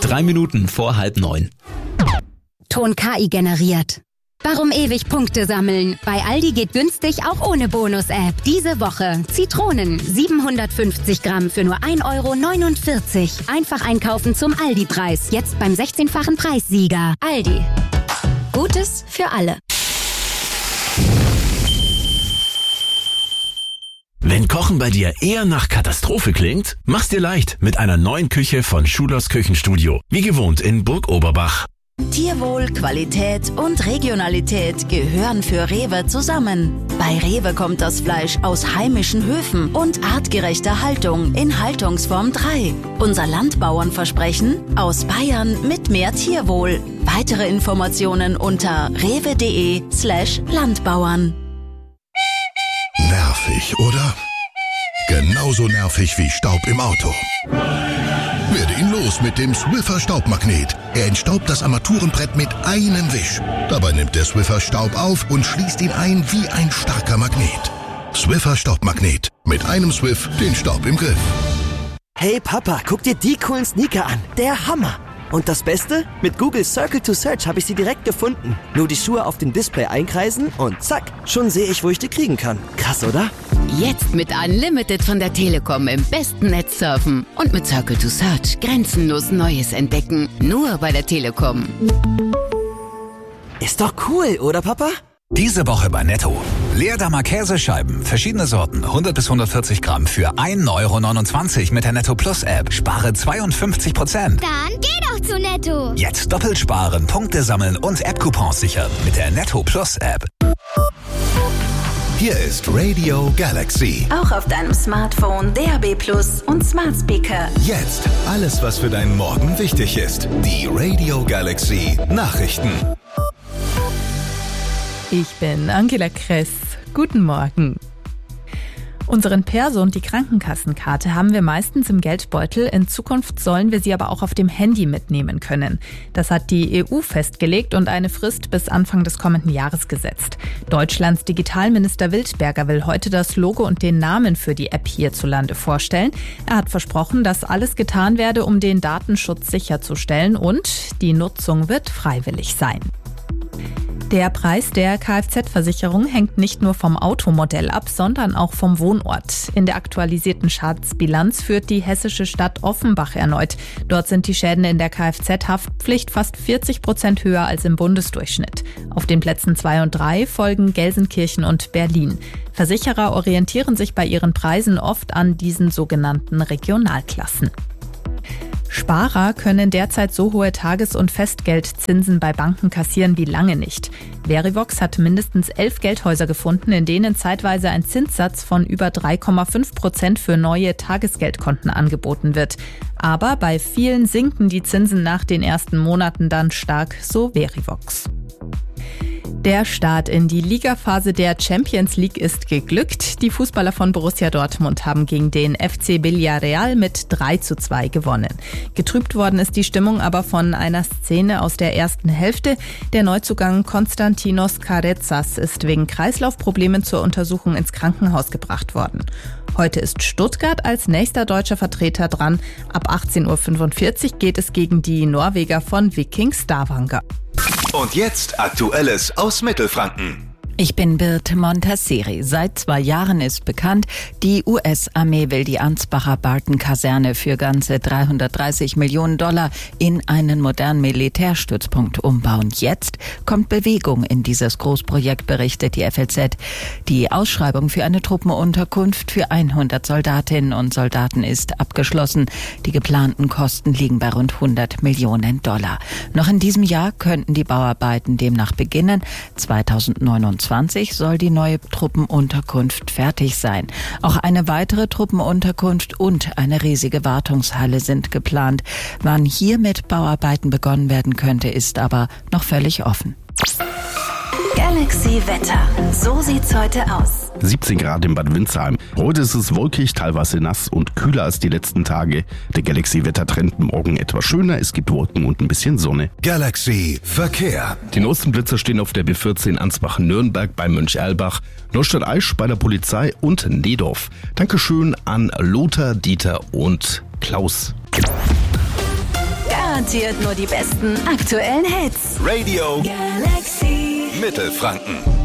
3 Minuten vor 8:30. Ton KI generiert. Warum ewig Punkte sammeln? Bei Aldi geht günstig auch ohne Bonus-App. Diese Woche Zitronen 750 Gramm für nur 1,49 €. Einfach einkaufen zum Aldi-Preis. Jetzt beim 16-fachen Preissieger. Aldi. Gutes für alle. Wenn Kochen bei dir eher nach Katastrophe klingt, mach's dir leicht mit einer neuen Küche von Schulers Küchenstudio. Wie gewohnt in Burg Oberbach. Tierwohl, Qualität und Regionalität gehören für Rewe zusammen. Bei Rewe kommt das Fleisch aus heimischen Höfen und artgerechter Haltung in Haltungsform 3. Unser Landbauernversprechen: aus Bayern mit mehr Tierwohl. Weitere Informationen unter rewe.de/Landbauern. Nervig, oder? Genauso nervig wie Staub im Auto. Werde ihn los mit dem Swiffer Staubmagnet. Er entstaubt das Armaturenbrett mit einem Wisch. Dabei nimmt der Swiffer Staub auf und schließt ihn ein wie ein starker Magnet. Swiffer Staubmagnet. Mit einem Swiff den Staub im Griff. Hey Papa, guck dir die coolen Sneaker an. Der Hammer. Und das Beste? Mit Google Circle to Search habe ich sie direkt gefunden. Nur die Schuhe auf dem Display einkreisen und zack, schon sehe ich, wo ich die kriegen kann. Krass, oder? Jetzt mit Unlimited von der Telekom im besten Netz surfen und mit Circle to Search grenzenlos Neues entdecken. Nur bei der Telekom. Ist doch cool, oder Papa? Diese Woche bei Netto. Leerdammer Käsescheiben, verschiedene Sorten, 100 bis 140 Gramm für 1,29 € mit der Netto Plus App. Spare 52%. Dann geh doch zu Netto. Jetzt doppelt sparen, Punkte sammeln und App-Coupons sichern mit der Netto Plus App. Hier ist Radio Galaxy. Auch auf deinem Smartphone, DAB+ und Smart Speaker. Jetzt alles, was für deinen Morgen wichtig ist. Die Radio Galaxy Nachrichten. Ich bin Angela Kress. Guten Morgen. Unseren Perso und die Krankenkassenkarte haben wir meistens im Geldbeutel. In Zukunft sollen wir sie aber auch auf dem Handy mitnehmen können. Das hat die EU festgelegt und eine Frist bis Anfang des kommenden Jahres gesetzt. Deutschlands Digitalminister Wildberger will heute das Logo und den Namen für die App hierzulande vorstellen. Er hat versprochen, dass alles getan werde, um den Datenschutz sicherzustellen, und die Nutzung wird freiwillig sein. Der Preis der Kfz-Versicherung hängt nicht nur vom Automodell ab, sondern auch vom Wohnort. In der aktualisierten Schadensbilanz führt die hessische Stadt Offenbach erneut. Dort sind die Schäden in der Kfz-Haftpflicht fast 40% höher als im Bundesdurchschnitt. Auf den Plätzen 2 und 3 folgen Gelsenkirchen und Berlin. Versicherer orientieren sich bei ihren Preisen oft an diesen sogenannten Regionalklassen. Sparer können derzeit so hohe Tages- und Festgeldzinsen bei Banken kassieren wie lange nicht. Verivox hat mindestens 11 Geldhäuser gefunden, in denen zeitweise ein Zinssatz von über 3,5% für neue Tagesgeldkonten angeboten wird. Aber bei vielen sinken die Zinsen nach den ersten Monaten dann stark, so Verivox. Der Start in die Ligaphase der Champions League ist geglückt. Die Fußballer von Borussia Dortmund haben gegen den FC Villarreal mit 3:2 gewonnen. Getrübt worden ist die Stimmung aber von einer Szene aus der ersten Hälfte. Der Neuzugang Konstantinos Carezas ist wegen Kreislaufproblemen zur Untersuchung ins Krankenhaus gebracht worden. Heute ist Stuttgart als nächster deutscher Vertreter dran. Ab 18:45 Uhr geht es gegen die Norweger von Viking Stavanger. Und jetzt Aktuelles aus Mittelfranken. Ich bin Birte Montasseri. Seit 2 Jahren ist bekannt, die US-Armee will die Ansbacher Barton-Kaserne für ganze $330 Millionen in einen modernen Militärstützpunkt umbauen. Jetzt kommt Bewegung in dieses Großprojekt, berichtet die FAZ. Die Ausschreibung für eine Truppenunterkunft für 100 Soldatinnen und Soldaten ist abgeschlossen. Die geplanten Kosten liegen bei rund $100 Millionen. Noch in diesem Jahr könnten die Bauarbeiten demnach beginnen. 2029 soll die neue Truppenunterkunft fertig sein. Auch eine weitere Truppenunterkunft und eine riesige Wartungshalle sind geplant. Wann hier mit Bauarbeiten begonnen werden könnte, ist aber noch völlig offen. Galaxy Wetter. So sieht's heute aus. 17 Grad in Bad Windsheim. Heute ist es wolkig, teilweise nass und kühler als die letzten Tage. Der Galaxy-Wettertrend morgen etwas schöner. Es gibt Wolken und ein bisschen Sonne. Galaxy Verkehr. Die neuesten Blitzer stehen auf der B14 Ansbach-Nürnberg bei Möncherlbach, Neustadt-Aisch bei der Polizei und Nedorf. Dankeschön an Lothar, Dieter und Klaus. Garantiert nur die besten aktuellen Hits. Radio Galaxy Mittelfranken.